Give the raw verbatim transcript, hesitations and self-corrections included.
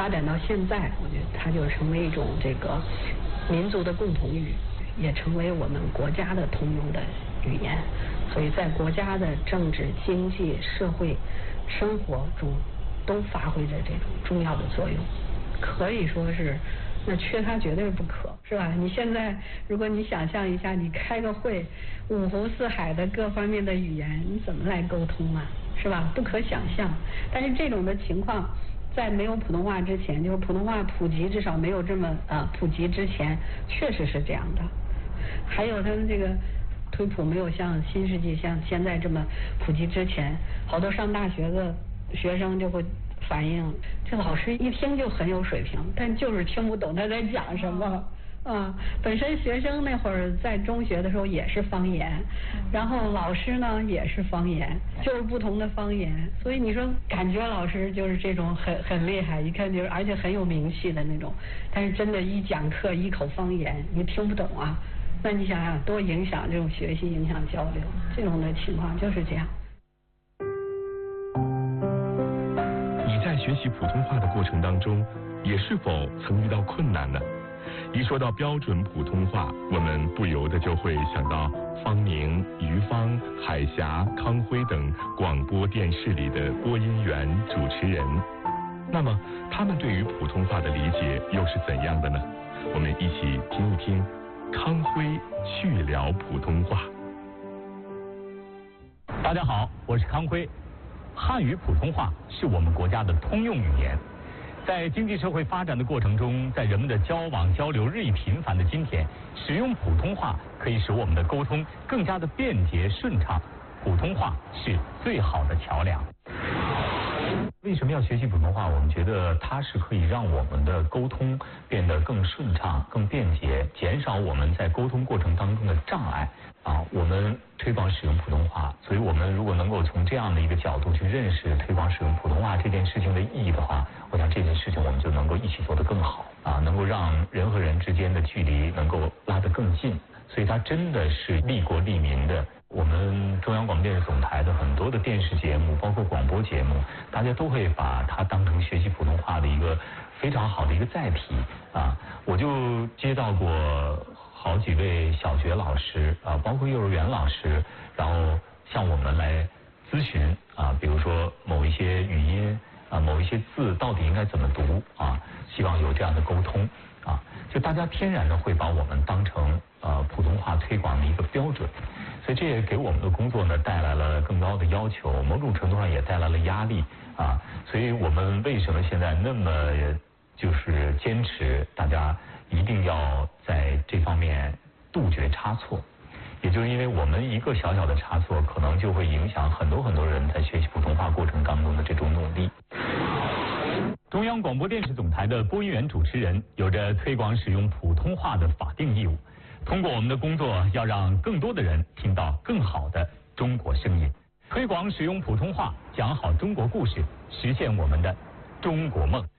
发展到现在，我觉得它就成为一种这个民族的共同语，也成为我们国家的通用的语言。所以在国家的政治、经济、社会生活中都发挥着这种重要的作用，可以说是那缺它绝对不可，是吧？你现在如果你想象一下，你开个会，五湖四海的各方面的语言，你怎么来沟通啊？是吧？不可想象。但是这种的情况，在没有普通话之前，就是普通话普及至少没有这么啊普及之前，确实是这样的。还有他们这个推普没有像新世纪像现在这么普及之前，好多上大学的学生就会反映，这老师一听就很有水平，但就是听不懂他在讲什么。啊，本身学生那会儿在中学的时候也是方言，然后老师呢也是方言，就是不同的方言，所以你说感觉老师就是这种很很厉害，一看就是而且很有名气的那种，但是真的一讲课一口方言，你听不懂啊，那你想想多影响这种学习，影响交流，这种的情况就是这样。 你在学习普通话的过程当中，也是否曾遇到困难呢？一说到标准普通话，我们不由得就会想到方宁、于芳、海峡、康辉等广播电视里的播音员、主持人。那么，他们对于普通话的理解又是怎样的呢？我们一起听一听康辉去聊普通话。 大家好，我是康辉。汉语普通话是我们国家的通用语言。在经济社会发展的过程中，在人们的交往交流日益频繁的今天，使用普通话可以使我们的沟通更加的便捷顺畅。普通话是最好的桥梁。为什么要学习普通话？我们觉得它是可以让我们的沟通变得更顺畅、更便捷，减少我们在沟通过程当中的障碍。啊，我们推广使用普通话，所以我们如果能够从这样的一个角度去认识推广使用普通话这件事情的意义的话，我想这件事情我们就能够一起做得更好啊，能够让人和人之间的距离能够拉得更近。所以它真的是利国利民的。我们中央广播电视总台的很多的电视节目，包括广播节目，大家都会把它当成学习普通话的一个非常好的一个载体啊。我就接到过好几位小学老师啊，包括幼儿园老师，然后向我们来咨询啊，比如说某一些语音啊，某一些字到底应该怎么读啊，希望有这样的沟通啊，就大家天然的会把我们当成呃普通话推广的一个标准，所以这也给我们的工作呢带来了更高的要求，某种程度上也带来了压力啊，所以我们为什么现在那么就是坚持大家一定要在这方面杜绝差错，也就是因为我们一个小小的差错，可能就会影响很多很多人在学习普通话过程当中的这种努力。中央广播电视总台的播音员主持人有着推广使用普通话的法定义务，通过我们的工作，要让更多的人听到更好的中国声音，推广使用普通话，讲好中国故事，实现我们的中国梦。